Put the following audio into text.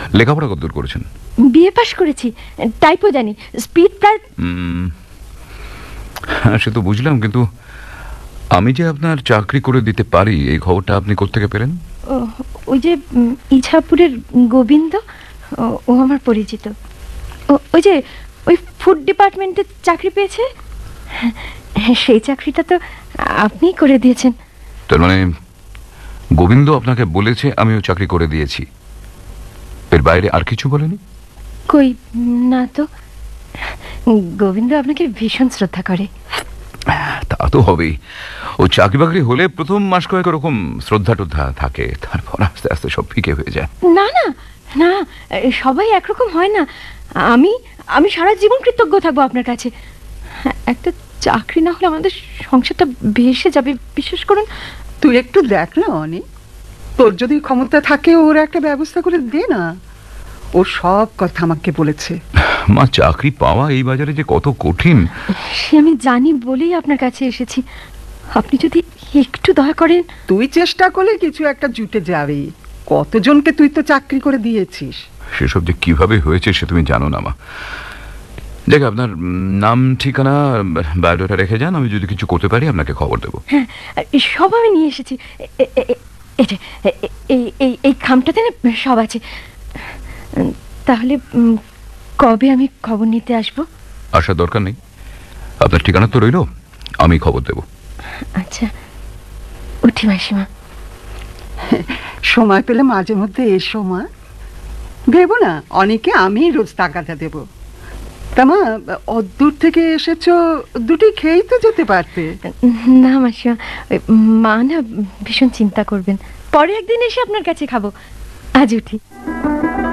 লেখাপড়া কতদূর করেছেন? বিএ পাশ করেছি, টাইপও জানি, স্পিড প্রায়। সে তো বুঝলাম, কিন্তু আমি যে আপনার চাকরি করে দিতে পারি এই খবরটা আপনি কোত্থেকে পেলেন? ওই যে ইছাপুরের গোবিন্দ, ও আমার পরিচিত। ওই যে ওই ফুড ডিপার্টমেন্টে চাকরি পেয়েছে, সেই চাকরিটা তো আপনিই করে দিয়েছেন। তার মানে গোবিন্দ আপনাকে বলেছে আমিও চাকরি করে দিয়েছি, এর বাইরে আর কিছু বলেনি? কই না তো, গোবিন্দ আপনাকে ভীষণ শ্রদ্ধা করে। তা তো হবেই, ও চাকরি বাকরি হলে প্রথম মাস কয়েক ওরকম শ্রদ্ধা টদ্ধা থাকে, তারপর আস্তে আস্তে সব ফিকে হয়ে যায়। না না না, সবাই একরকম হয় না। আমি আমি সারা জীবন কৃতজ্ঞ থাকবো আপনার কাছে। একটা চাকরি না হলে আমাদের সংসারটা ভেসে যাবে, বিশ্বাস করুন। তুই একটু দেখ না অনেক, তোর যদি ক্ষমতা থাকে ওর একটা ব্যবস্থা করে দে না। ও সব কথা আমাকে বলেছে। মা, চাকরি পাওয়া এই বাজারে যে কত কঠিন সে আমি জানি বলেই আপনার কাছে এসেছি। আপনি যদি একটু দয়া করেন। তুই চেষ্টা করলে কিছু একটা জুটে যাবে। কতজনকে তুই তো চাকরি করে দিয়েছিস। সেসব যে কিভাবে হয়েছে সে তুমি জানো না মা। দেখ, আপনার নাম ঠিকানা বায়োডাটা রেখে যান, আমি যদি কিছু করতে পারি আপনাকে খবর দেবো। হ্যাঁ, সব আমি নিয়ে এসেছি। এই খামটাতে না সব আছে। তাহলে কবে আমি খবর নিতে আসবো? আসার দরকার নেই, আপনার ঠিকানা তো রইল, আমি খবর দেব। আচ্ছা, উঠি মাসিমা। সময় পেলে মাঝে মধ্যে এসো মা। ভেবো না অনেকে আমি রোজ টাকাটা দেব। তা মা, অদূর থেকে এসেছো, দুটি খেয়েই তো যেতে পারতে। না মাসিমা, মা না ভীষণ চিন্তা করবেন, পরে একদিন এসে আপনার কাছে খাবো। আজ উঠি।